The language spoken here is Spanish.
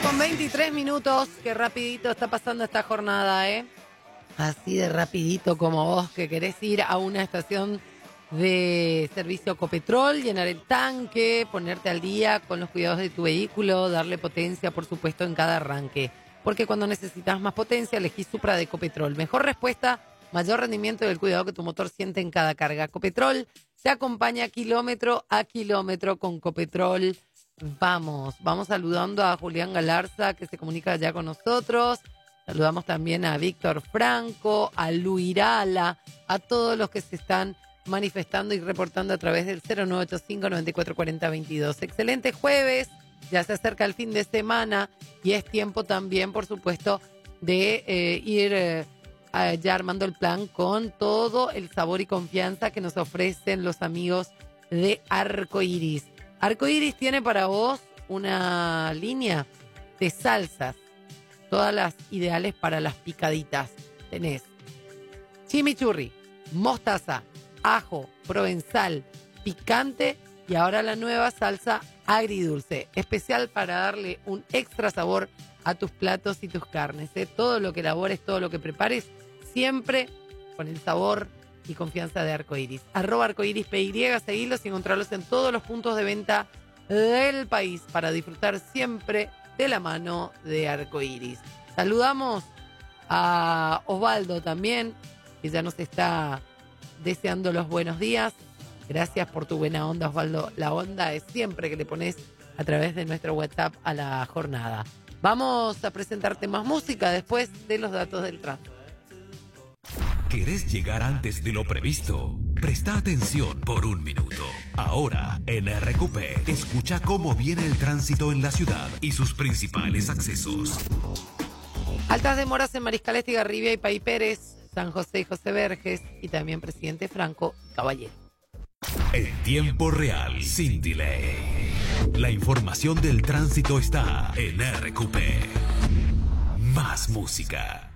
con 23 minutos. Qué rapidito está pasando esta jornada, ¿eh? Así de rapidito como vos que querés ir a una estación de servicio Copetrol, llenar el tanque, ponerte al día con los cuidados de tu vehículo, darle potencia, por supuesto, en cada arranque. Porque cuando necesitas más potencia, elegís Supra de Copetrol. Mejor respuesta, mayor rendimiento y el cuidado que tu motor siente en cada carga. Copetrol se acompaña kilómetro a kilómetro con Copetrol. Vamos saludando a Julián Galarza, que se comunica ya con nosotros. Saludamos también a Víctor Franco, a Luirala, a todos los que se están manifestando y reportando a través del 0985-9440-22. Excelente jueves, ya se acerca el fin de semana y es tiempo también, por supuesto, de ir ya armando el plan con todo el sabor y confianza que nos ofrecen los amigos de Arcoiris. Arcoiris tiene para vos una línea de salsas, todas las ideales para las picaditas. Tenés chimichurri, mostaza, ajo, provenzal, picante y ahora la nueva salsa agridulce, especial para darle un extra sabor a tus platos y tus carnes. Todo lo que elabores, todo lo que prepares, siempre con el sabor y confianza de Arcoiris. @ArcoirisPY, seguilos y encontrarlos en todos los puntos de venta del país para disfrutar siempre de la mano de Arcoiris. Saludamos a Osvaldo también, que ya nos está deseando los buenos días. Gracias por tu buena onda, Osvaldo. La onda es siempre que le pones a través de nuestro WhatsApp a la jornada. Vamos a presentarte más música después de los datos del tránsito. ¿Querés llegar antes de lo previsto? Presta atención por un minuto. Ahora, en RQP, escucha cómo viene el tránsito en la ciudad y sus principales accesos. Altas demoras en Mariscal Estigarribia y Pay Pérez, San José y José Verges y también Presidente Franco y Caballero. En tiempo real, sin delay. La información del tránsito está en RQP. Más música.